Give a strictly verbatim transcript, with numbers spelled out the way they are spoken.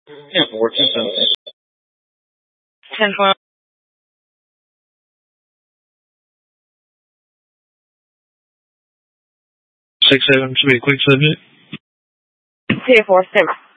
ten four, two seven. ten twelve. six seven, should be a quick submit. ten four, seven.